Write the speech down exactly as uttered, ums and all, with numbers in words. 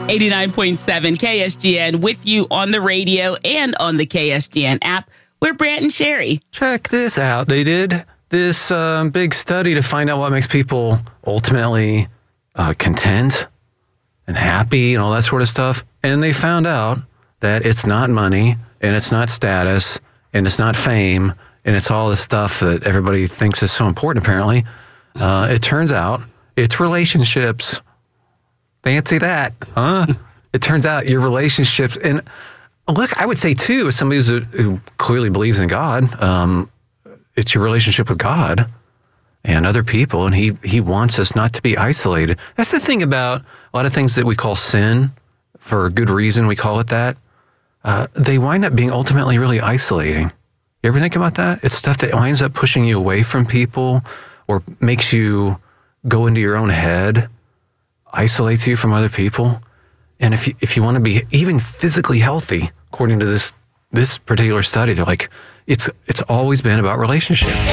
eighty-nine point seven K S G N with you on the radio and on the K S G N app. We're Brant and Sherry. Check this out. They did this um, big study to find out what makes people ultimately uh, content and happy and all that sort of stuff. And they found out that it's not money and it's not status and it's not fame and it's all this stuff that everybody thinks is so important, apparently. Uh, it turns out it's relationships. Fancy that, huh? It turns out your relationships, and look, I would say too, as somebody who's a, who clearly believes in God, um, it's your relationship with God and other people, and he he wants us not to be isolated. That's the thing about a lot of things that we call sin, for a good reason we call it that. Uh, they wind up being ultimately really isolating. You ever think about that? It's stuff that winds up pushing you away from people or makes you go into your own head, isolates you from other people. And if you, if you want to be even physically healthy, according to this this particular study, they're like, it's it's always been about relationships.